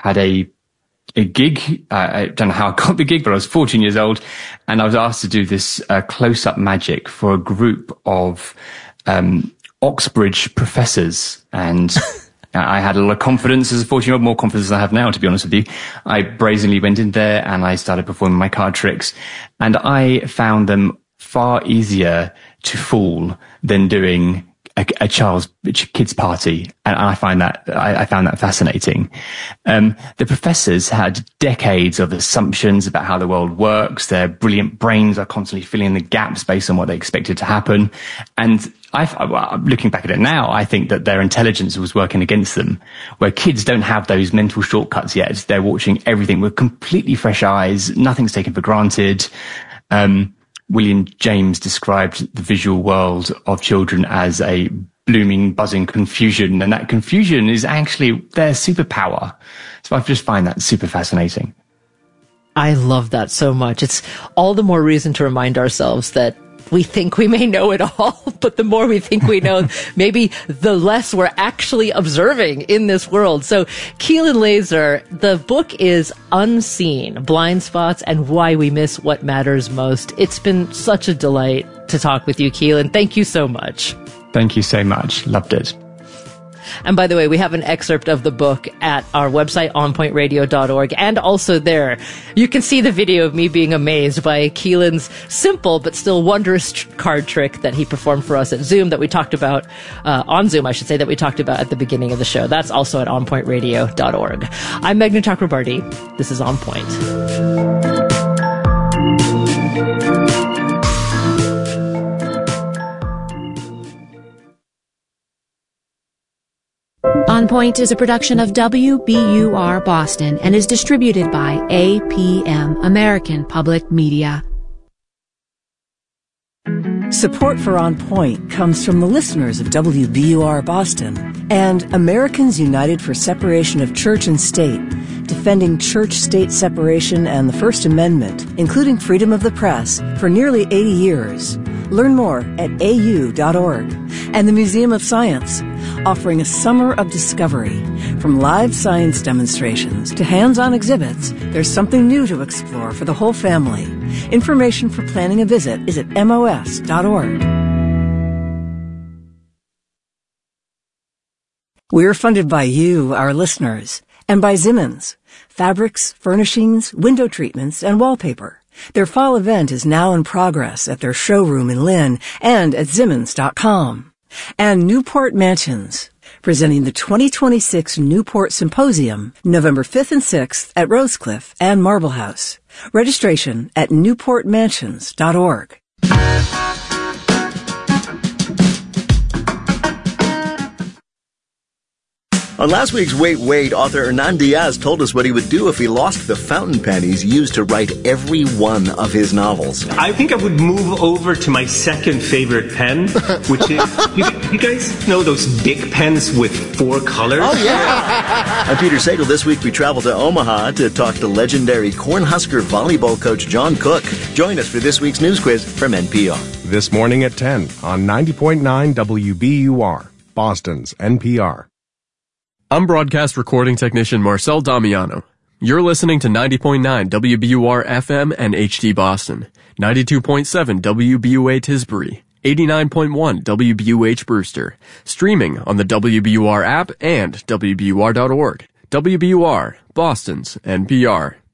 had a gig. I don't know how I got the gig, but I was 14 years old, and I was asked to do this close-up magic for a group of Oxbridge professors, and I had a lot of confidence as a 14-year-old, more confidence than I have now, to be honest with you. I brazenly went in there and I started performing my card tricks, and I found them far easier to fool than doing a kid's party, and I found that fascinating. The professors had decades of assumptions about how the world works. Their brilliant brains are constantly filling in the gaps based on what they expected to happen. And looking back at it now, I think that their intelligence was working against them, where kids don't have those mental shortcuts yet. They're watching everything with completely fresh eyes. Nothing's taken for granted. William James described the visual world of children as a blooming, buzzing confusion, and that confusion is actually their superpower. So I just find that super fascinating. I love that so much. It's all the more reason to remind ourselves that we think we may know it all, but the more we think we know, maybe the less we're actually observing in this world. So, Keelan Laser, the book is Unseen, Blind Spots and Why We Miss What Matters Most. It's been such a delight to talk with you, Keelan. Thank you so much. Thank you so much. Loved it. And by the way, we have an excerpt of the book at our website, onpointradio.org. And also there, you can see the video of me being amazed by Keelan's simple but still wondrous card trick that he performed for us at Zoom that we talked about, on Zoom, I should say, that we talked about at the beginning of the show. That's also at onpointradio.org. I'm Meghna Chakrabarty. This is On Point. On Point is a production of WBUR Boston and is distributed by APM, American Public Media. Support for On Point comes from the listeners of WBUR Boston and Americans United for Separation of Church and State, defending church-state separation and the First Amendment, including freedom of the press, for nearly 80 years. Learn more at au.org. And the Museum of Science, offering a summer of discovery. From live science demonstrations to hands-on exhibits, there's something new to explore for the whole family. Information for planning a visit is at mos.org. We're funded by you, our listeners, and by Simmons. Fabrics, furnishings, window treatments, and wallpaper. Their fall event is now in progress at their showroom in Lynn and at Simmons.com. And Newport Mansions, presenting the 2026 Newport Symposium, November 5th and 6th at Rosecliff and Marble House. Registration at newportmansions.org. On last week's Wait, Wait, author Hernan Diaz told us what he would do if he lost the fountain pen he's used to write every one of his novels. I think I would move over to my second favorite pen, which is, you guys know those Bic pens with 4 colors? Oh, yeah. I'm Peter Sagal. This week we travel to Omaha to talk to legendary Cornhusker volleyball coach John Cook. Join us for this week's news quiz from NPR. This morning at 10 on 90.9 WBUR, Boston's NPR. I'm broadcast recording technician Marcel Damiano. You're listening to 90.9 WBUR FM and HD Boston, 92.7 WBUA Tisbury, 89.1 WBUH Brewster, streaming on the WBUR app and WBUR.org. WBUR, Boston's NPR.